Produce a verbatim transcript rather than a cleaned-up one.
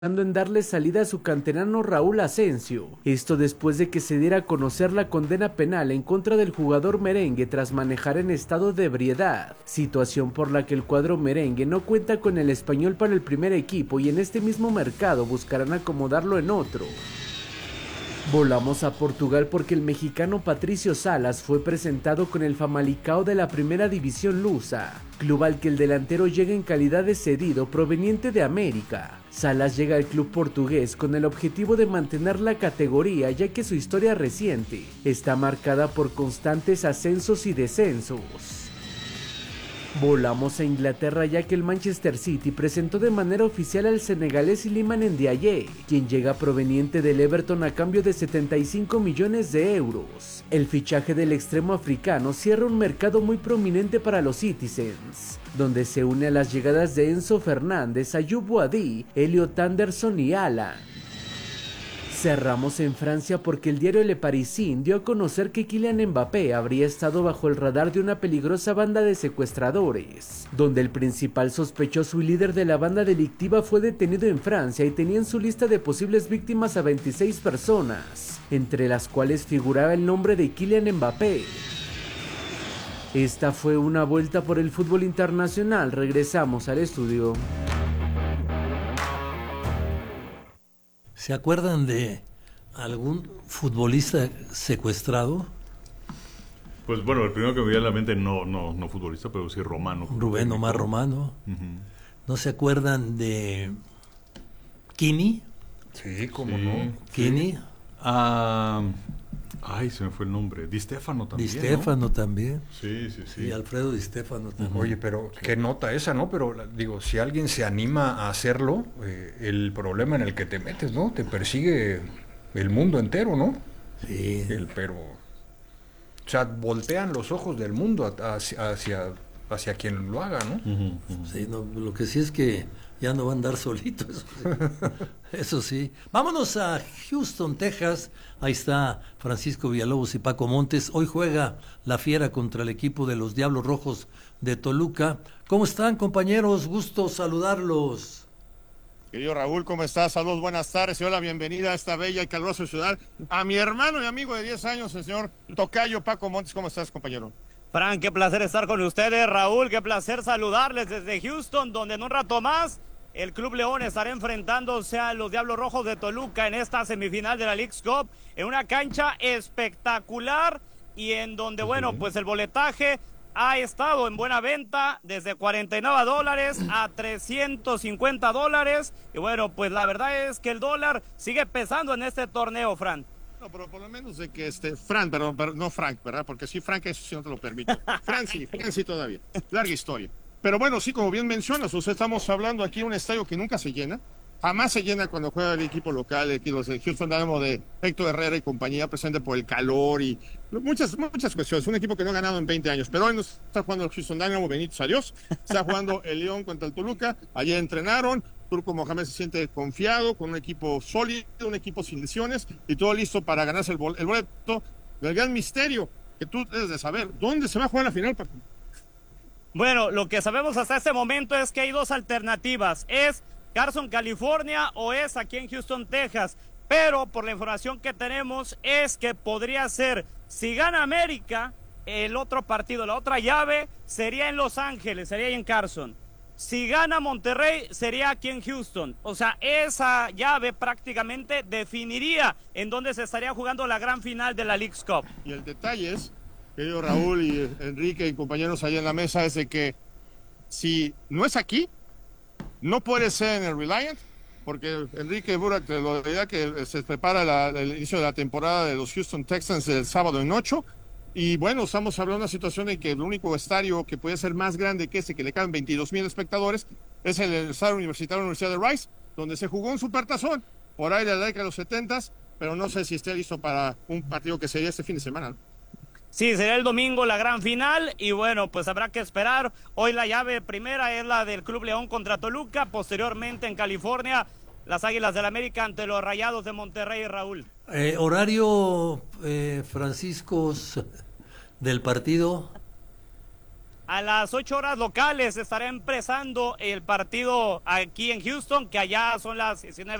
en darle salida a su canterano Raúl Asensio. Esto después de que se diera a conocer la condena penal en contra del jugador merengue tras manejar en estado de ebriedad, situación por la que el cuadro merengue no cuenta con el español para el primer equipo y en este mismo mercado buscarán acomodarlo en otro. Volamos a Portugal porque el mexicano Patricio Salas fue presentado con el Famalicão de la primera división lusa, club al que el delantero llega en calidad de cedido proveniente de América. Salas llega al club portugués con el objetivo de mantener la categoría, ya que su historia reciente está marcada por constantes ascensos y descensos. Volamos a Inglaterra ya que el Manchester City presentó de manera oficial al senegalés Iliman Ndiaye, quien llega proveniente del Everton a cambio de setenta y cinco millones de euros. El fichaje del extremo africano cierra un mercado muy prominente para los Citizens, donde se une a las llegadas de Enzo Fernández, Ayoub Boadi, Elliot Anderson y Alan. Cerramos en Francia porque el diario Le Parisien dio a conocer que Kylian Mbappé habría estado bajo el radar de una peligrosa banda de secuestradores, donde el principal sospechoso y líder de la banda delictiva fue detenido en Francia y tenía en su lista de posibles víctimas a veintiséis personas, entre las cuales figuraba el nombre de Kylian Mbappé. Esta fue una vuelta por el fútbol internacional. Regresamos al estudio. ¿Se acuerdan de algún futbolista secuestrado? Pues bueno, el primero que me viene a la mente no, no, no futbolista, pero sí Romano. Rubén Omar Romano. Uh-huh. ¿No se acuerdan de Kini? Sí, cómo sí. no. Kini. Sí. Ah, ay, se me fue el nombre. Di Stéfano también. Di Stéfano, ¿no? También. Sí, sí, sí. Y Alfredo Di Stéfano también. Oye, pero qué nota esa, ¿no? Pero digo, si alguien se anima a hacerlo, eh, el problema en el que te metes, ¿no? Te persigue el mundo entero, ¿no? Sí. El, pero, o sea, voltean los ojos del mundo hacia, hacia, hacia quien lo haga, ¿no? Uh-huh, uh-huh. Sí, no, lo que sí es que ya no va a andar solito, eso sí. Eso sí. Vámonos a Houston, Texas. Ahí está Francisco Villalobos y Paco Montes. Hoy juega la Fiera contra el equipo de los Diablos Rojos de Toluca. ¿Cómo están, compañeros? Gusto saludarlos. Querido Raúl, ¿cómo estás? Saludos, buenas tardes. Y hola, bienvenida a esta bella y calurosa ciudad. A mi hermano y amigo de diez años, el señor Tocayo Paco Montes. ¿Cómo estás, compañero? Fran, qué placer estar con ustedes. Raúl, qué placer saludarles desde Houston, donde en un rato más el Club León estará enfrentándose a los Diablos Rojos de Toluca en esta semifinal de la Leagues Cup, en una cancha espectacular y en donde, bueno, pues el boletaje ha estado en buena venta desde cuarenta y nueve dólares a trescientos cincuenta dólares. Y bueno, pues la verdad es que el dólar sigue pesando en este torneo, Fran. No, pero por lo menos de que este, Fran, perdón, perdón, no Frank, ¿verdad? Porque sí, Frank, eso sí no te lo permito. Fran sí, Fran sí todavía. Larga historia. Pero bueno, sí, como bien mencionas, o sea, estamos hablando aquí de un estadio que nunca se llena. Jamás se llena cuando juega el equipo local, aquí los de Houston Dynamo de Héctor Herrera y compañía, presente por el calor y muchas, muchas cuestiones. Un equipo que no ha ganado en veinte años, pero hoy no está jugando el Houston Dynamo, benitos a Dios. Está jugando el León contra el Toluca. Ayer entrenaron. Turco Mohamed se siente confiado, con un equipo sólido, un equipo sin lesiones y todo listo para ganarse el, bol el boleto del gran misterio que tú debes de saber. ¿Dónde se va a jugar la final, Paco? Bueno, lo que sabemos hasta este momento es que hay dos alternativas. Es Carson, California, o es aquí en Houston, Texas. Pero por la información que tenemos es que podría ser, si gana América, el otro partido, la otra llave, sería en Los Ángeles, sería ahí en Carson. Si gana Monterrey, sería aquí en Houston. O sea, esa llave prácticamente definiría en dónde se estaría jugando la gran final de la Leagues Cup. Y el detalle es, querido Raúl y Enrique y compañeros allá en la mesa, es de que si no es aquí, no puede ser en el Reliant, porque Enrique Burak te lo diría que se prepara la, el inicio de la temporada de los Houston Texans el sábado en ocho. Y bueno, estamos hablando de una situación en que el único estadio que puede ser más grande que ese, que le caben veintidós mil espectadores, es el estadio universitario de la Universidad de Rice, donde se jugó un supertazón por ahí de la década de los setentas, pero no sé si esté listo para un partido que sería este fin de semana, ¿no? Sí, será el domingo la gran final y bueno, pues habrá que esperar. Hoy la llave primera es la del Club León contra Toluca, posteriormente en California, las Águilas del América ante los Rayados de Monterrey, Raúl. Eh, horario, eh, Francisco, del partido. A las ocho horas locales estará empezando el partido aquí en Houston, que allá son las diecinueve